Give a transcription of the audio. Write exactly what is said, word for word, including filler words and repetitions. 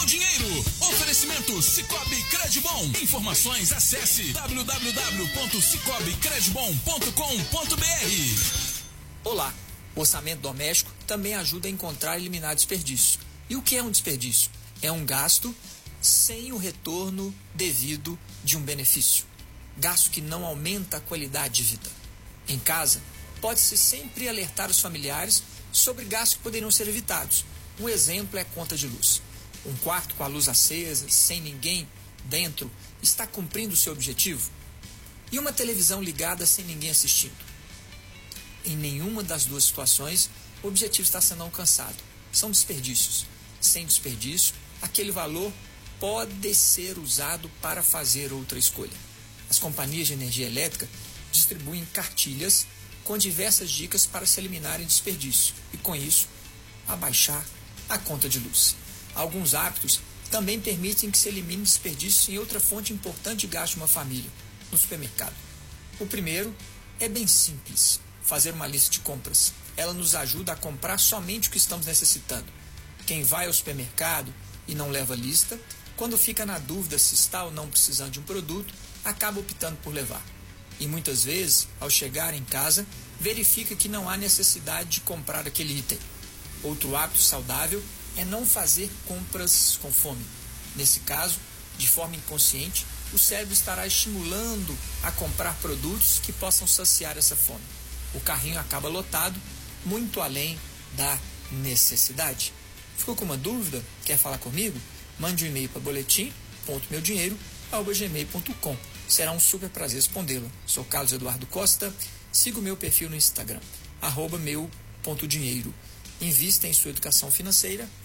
meu dinheiro. Oferecimento Cicobi Credibom. Informações acesse w w w ponto cicobi credibom ponto com ponto b r. Olá, o orçamento doméstico também ajuda a encontrar e eliminar desperdício. E o que é um desperdício? É um gasto sem o retorno devido de um benefício. Gasto que não aumenta a qualidade de vida. Em casa, pode-se sempre alertar os familiares sobre gastos que poderiam ser evitados. Um exemplo é a conta de luz. Um quarto com a luz acesa, sem ninguém dentro, está cumprindo o seu objetivo? E uma televisão ligada sem ninguém assistindo? Em nenhuma das duas situações, o objetivo está sendo alcançado. São desperdícios. Sem desperdício, aquele valor pode ser usado para fazer outra escolha. As companhias de energia elétrica distribuem cartilhas com diversas dicas para se eliminarem desperdício e, com isso, abaixar a conta de luz. Alguns hábitos também permitem que se elimine desperdício em outra fonte importante de gasto de uma família, no supermercado. O primeiro é bem simples, fazer uma lista de compras. Ela nos ajuda a comprar somente o que estamos necessitando. Quem vai ao supermercado e não leva lista, quando fica na dúvida se está ou não precisando de um produto, acaba optando por levar. E muitas vezes, ao chegar em casa, verifica que não há necessidade de comprar aquele item. Outro hábito saudável é não fazer compras com fome. Nesse caso, de forma inconsciente, o cérebro estará estimulando a comprar produtos que possam saciar essa fome. O carrinho acaba lotado, muito além da necessidade. Ficou com uma dúvida? Quer falar comigo? Mande um e-mail para boletim ponto meu dinheiro arroba gmail ponto com. Será um super prazer respondê-lo. Sou Carlos Eduardo Costa. Siga o meu perfil no Instagram, arroba meu ponto dinheiro. Invista em sua educação financeira